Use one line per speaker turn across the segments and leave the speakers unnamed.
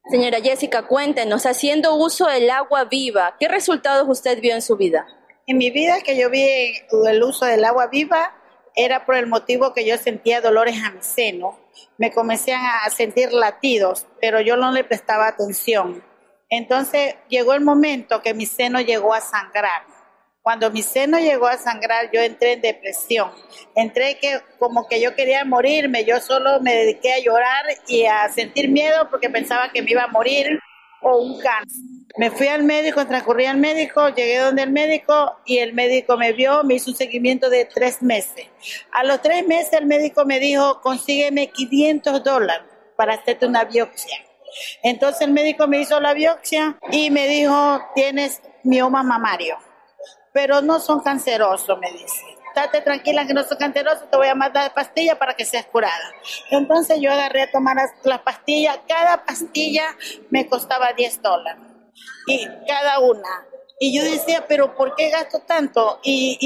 Señora Jessica, cuéntenos, haciendo uso del agua viva, ¿qué resultados usted vio en su vida?
En mi vida que yo vi el uso del agua viva era por el motivo que yo sentía dolores a mi seno. Me comencé a sentir latidos, pero yo no le prestaba atención. Entonces llegó el momento que mi seno llegó a sangrar. Cuando mi seno llegó a sangrar, yo entré en depresión. Entré como que yo quería morirme. Yo solo me dediqué a llorar y a sentir miedo porque pensaba que me iba a morir o un cáncer. Me fui al médico, transcurrí al médico, llegué donde el médico y el médico me vio, me hizo un seguimiento de 3 meses. A los 3 meses el médico me dijo, consígueme $500 para hacerte una biopsia. Entonces el médico me hizo la biopsia y me dijo, tienes mioma mamario, pero no son cancerosos, me dice. Estate tranquila que no son cancerosos, te voy a mandar pastillas para que seas curada. Entonces yo agarré a tomar las pastillas, cada pastilla me costaba $10, y cada una. Y yo decía, pero ¿por qué gasto tanto?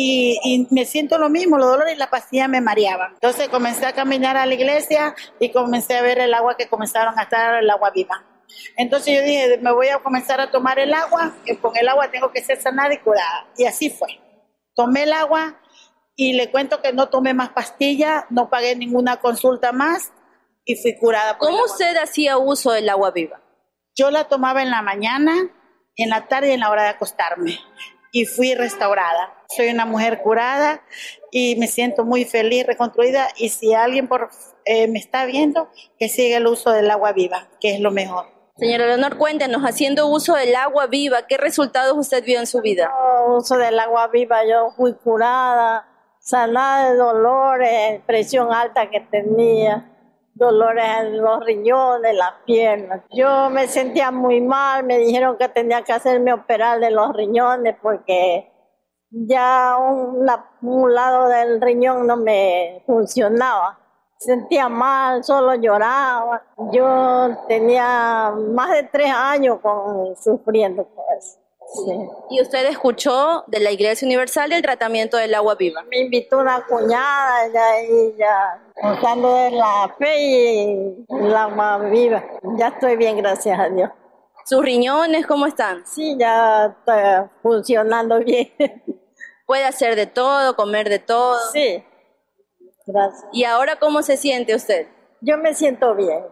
Y me siento lo mismo, los dolores y la pastilla me mareaban. Entonces comencé a caminar a la iglesia y comencé a ver el agua que comenzaron a estar, el agua viva. Entonces yo dije, me voy a comenzar a tomar el agua, que con el agua tengo que ser sanada y curada. Y así fue. Tomé el agua y le cuento que no tomé más pastillas, no pagué ninguna consulta más y fui curada.
¿Cómo usted hacía uso del agua viva?
Yo la tomaba en la mañana, en la tarde y en la hora de acostarme. Y fui restaurada. Soy una mujer curada y me siento muy feliz, reconstruida. Y si alguien me está viendo, que siga el uso del agua viva, que es lo mejor.
Señora Leonor, cuéntenos, haciendo uso del agua viva, ¿qué resultados usted vio en su vida?
Uso del agua viva, yo fui curada, sanada de dolores, presión alta que tenía, dolores en los riñones, las piernas. Yo me sentía muy mal, me dijeron que tenía que hacerme operar de los riñones porque ya un lado del riñón no me funcionaba. Sentía mal, solo lloraba. Yo tenía más de 3 años sufriendo por eso. Sí.
¿Y usted escuchó de la Iglesia Universal del tratamiento del agua viva?
Me invitó una cuñada, ella contando de la fe y el agua viva. Ya estoy bien, gracias a Dios.
¿Sus riñones cómo están?
Sí, ya está funcionando bien.
¿Puede hacer de todo, comer de todo?
Sí, gracias.
¿Y ahora cómo se siente usted?
Yo me siento bien.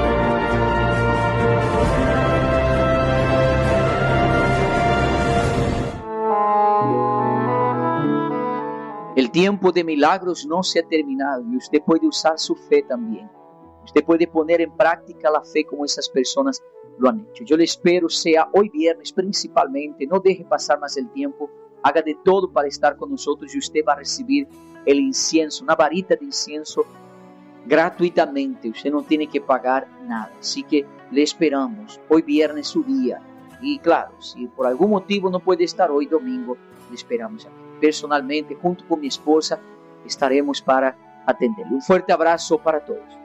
El tiempo de milagros no se ha terminado y usted puede usar su fe también. Usted puede poner en práctica la fe como esas personas lo han hecho. Yo le espero, sea hoy viernes principalmente, no deje pasar más el tiempo, haga de todo para estar con nosotros y usted va a recibir el incienso, una varita de incienso gratuitamente. Usted no tiene que pagar nada. Así que le esperamos hoy viernes su día. Y claro, si por algún motivo no puede estar hoy domingo, le esperamos aquí. Personalmente, junto con mi esposa, estaremos para atenderle. Un fuerte abrazo para todos.